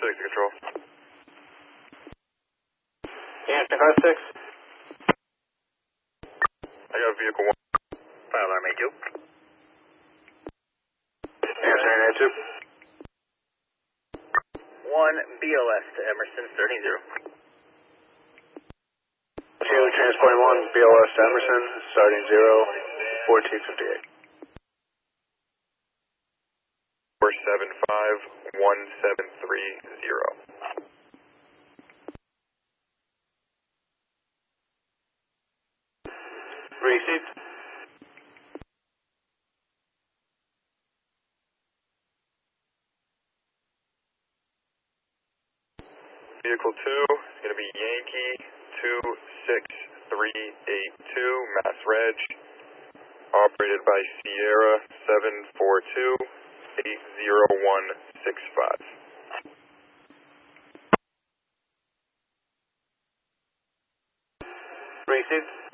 6 control. Yankton 56. I got vehicle 1. Fire alarm 82. Yankton 82. 1 BLS to Emerson, starting 0. 2 transporting 1 BLS to Emerson, starting 0, 1458. 475-1730. Received. Vehicle 2 is going to be Yankee 26382, Mass Reg, operated by Sierra 742-80165. Received.